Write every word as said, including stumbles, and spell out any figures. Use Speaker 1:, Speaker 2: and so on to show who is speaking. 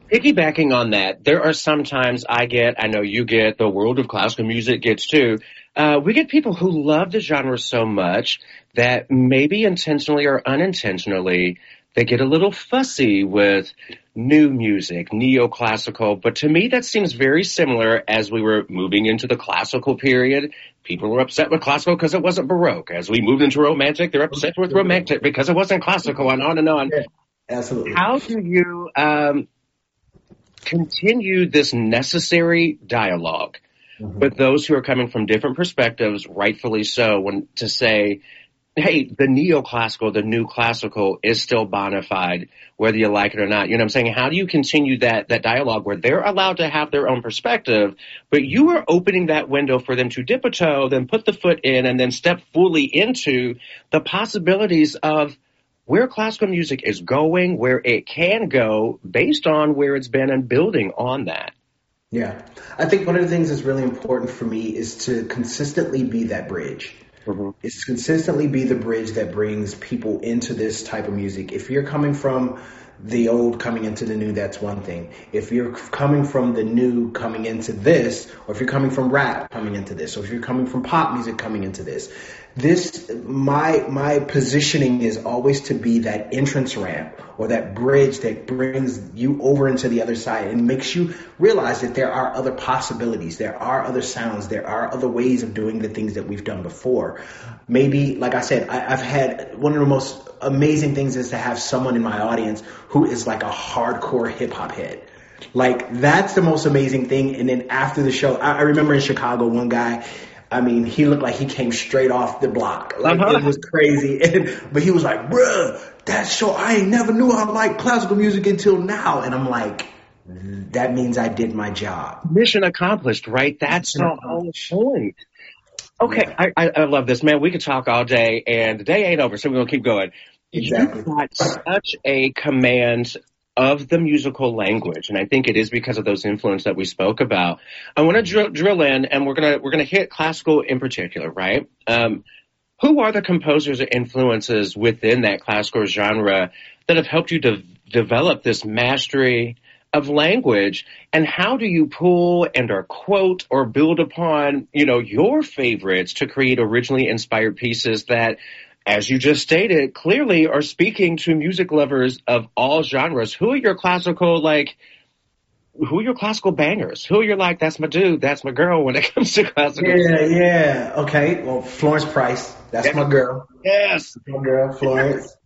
Speaker 1: Piggybacking on that, there are sometimes I get, I know you get, the world of classical music gets too. Uh, we get people who love the genre so much that maybe intentionally or unintentionally, they get a little fussy with new music, neoclassical. But to me, that seems very similar as we were moving into the classical period. People were upset with classical because it wasn't Baroque. As we moved into Romantic, they're upset with Romantic because it wasn't classical, and on and on.
Speaker 2: Yeah, absolutely.
Speaker 1: How do you um, continue this necessary dialogue mm-hmm. with those who are coming from different perspectives, rightfully so, when to say, hey, the neoclassical, the new classical is still bona fide, whether you like it or not. You know what I'm saying? How do you continue that that dialogue where they're allowed to have their own perspective, but you are opening that window for them to dip a toe, then put the foot in, and then step fully into the possibilities of where classical music is going, where it can go based on where it's been and building on that?
Speaker 2: Yeah. I think one of the things that's really important for me is to consistently be that bridge. Mm-hmm. It's consistently be the bridge that brings people into this type of music. If you're coming from the old coming into the new, that's one thing. If you're coming from the new coming into this, or if you're coming from rap coming into this, or if you're coming from pop music coming into this, this, my, my positioning is always to be that entrance ramp or that bridge that brings you over into the other side and makes you realize that there are other possibilities. There are other sounds. There are other ways of doing the things that we've done before. Maybe, like I said, I, I've had one of the most amazing things is to have someone in my audience who is like a hardcore hip hop head. Like, that's the most amazing thing. And then after the show, I, I remember in Chicago, one guy, I mean, he looked like he came straight off the block. Like, uh-huh. It was crazy. And, but he was like, bruh, that show, I ain't never knew I liked classical music until now. And I'm like, that means I did my job.
Speaker 1: Mission accomplished, right? That's the whole point. Okay, yeah. I, I, I love this, man. We could talk all day, and the day ain't over, so we're going to keep going.
Speaker 2: Exactly.
Speaker 1: You've got such a command of the musical language, and I think it is because of those influences that we spoke about. I want to drill, drill in, and we're gonna we're gonna hit classical in particular, right? Um, who are the composers or influences within that classical genre that have helped you to develop this mastery of language, and how do you pull and or quote or build upon, you know, your favorites to create originally inspired pieces that, as you just stated, clearly are speaking to music lovers of all genres? Who are your classical, like, who are your classical bangers? Who are your, like, that's my dude, that's my girl when it comes to classical?
Speaker 2: Yeah, yeah. Okay. Well, Florence Price, that's yeah. my girl.
Speaker 1: Yes.
Speaker 2: That's my girl, Florence.